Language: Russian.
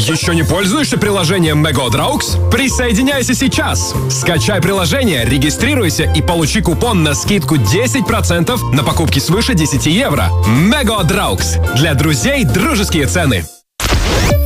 Еще не пользуешься приложением Megodraugs? Присоединяйся сейчас. Скачай приложение, регистрируйся и получи купон на скидку 10% на покупки свыше 10 евро. Megodraugs. Для друзей дружеские цены.